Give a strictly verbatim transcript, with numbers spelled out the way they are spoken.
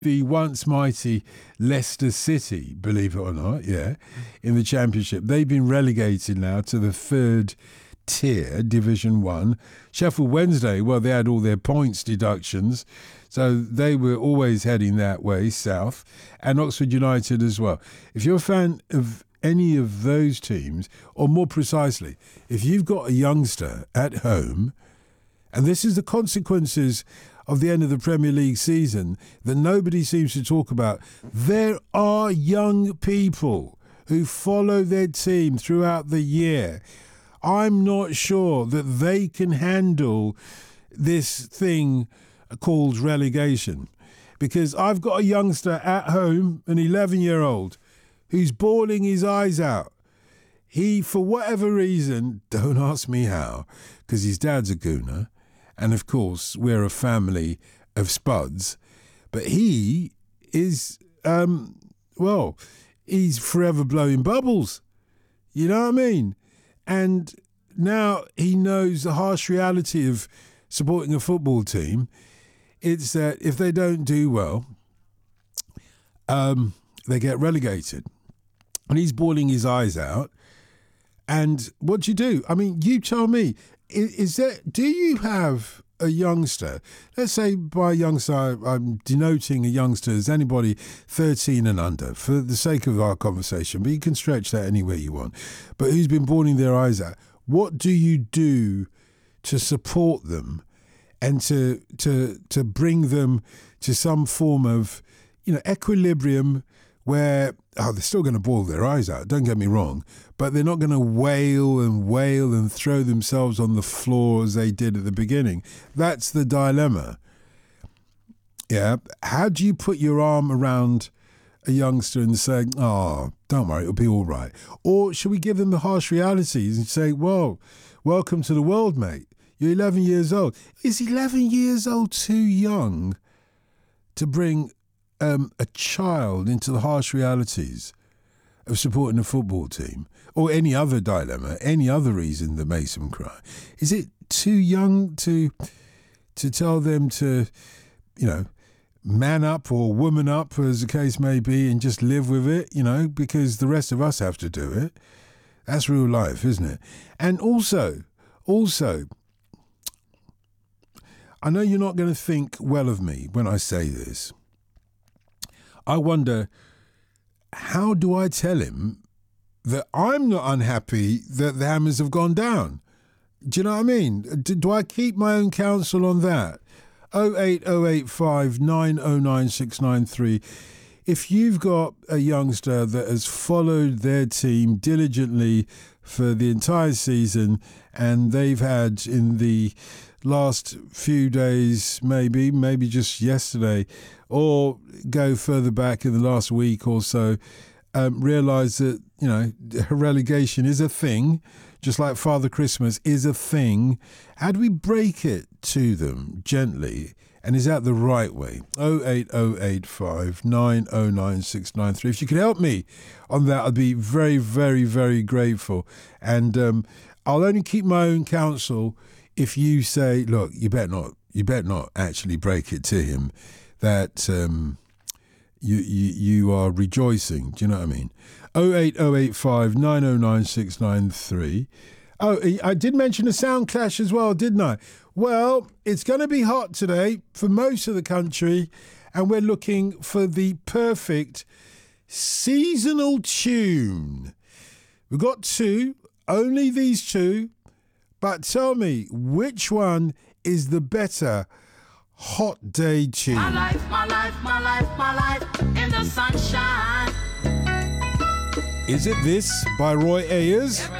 the once mighty Leicester City, believe it or not, yeah, in the Championship. They've been relegated now to the third tier, Division One. Sheffield Wednesday, well, they had all their points deductions, so they were always heading that way, south, and Oxford United as well. If you're a fan of any of those teams, or more precisely, if you've got a youngster at home, and this is the consequences of the end of the Premier League season that nobody seems to talk about, there are young people who follow their team throughout the year. I'm not sure that they can handle this thing called relegation, because I've got a youngster at home, an eleven-year-old, who's bawling his eyes out. He, for whatever reason, don't ask me how, because his dad's a gooner, and of course we're a family of spuds, but he is, um, well, he's forever blowing bubbles. You know what I mean? And now he knows the harsh reality of supporting a football team. It's that if they don't do well, um, they get relegated. And he's bawling his eyes out. And what do you do? I mean, you tell me, is, is there, do you have a youngster? Let's say by youngster, I'm denoting a youngster as anybody thirteen and under, for the sake of our conversation, but you can stretch that any way you want. But who's been bawling their eyes out? What do you do to support them and to to to bring them to some form of, you know, equilibrium where, oh, they're still going to bawl their eyes out, don't get me wrong, but they're not going to wail and wail and throw themselves on the floor as they did at the beginning. That's the dilemma. Yeah. How do you put your arm around a youngster and say, oh, don't worry, it'll be all right? Or should we give them the harsh realities and say, well, welcome to the world, mate. You're eleven years old. Is eleven years old too young to bring Um, a child into the harsh realities of supporting a football team, or any other dilemma, any other reason that makes them cry? Is it too young to to tell them to, you know, man up or woman up, as the case may be, and just live with it, you know, because the rest of us have to do it? That's real life, isn't it? And also, also, I know you're not going to think well of me when I say this. I wonder, how do I tell him that I'm not unhappy that the Hammers have gone down? Do you know what I mean? Do, do I keep my own counsel on that? oh eight oh eight five nine oh nine six nine three. If you've got a youngster that has followed their team diligently for the entire season, and they've had in the last few days, maybe, maybe just yesterday, or go further back in the last week or so, um, realise that, you know, relegation is a thing, just like Father Christmas is a thing. How do we break it to them gently? And is that the right way? oh eight oh eight five nine oh nine six nine three. If you could help me on that, I'd be very, very, very grateful. And um, I'll only keep my own counsel if you say, look, you better not, you better not actually break it to him that um, you, you you are rejoicing. Do you know what I mean? oh eight oh eight five nine oh nine six nine three. Oh, I did mention a sound clash as well, didn't I? Well, it's going to be hot today for most of the country, and we're looking for the perfect seasonal tune. We've got two, only these two, but tell me, which one is the better hot day tune? My life, my life, my life, my life in the sunshine. Is it this by Roy Ayers?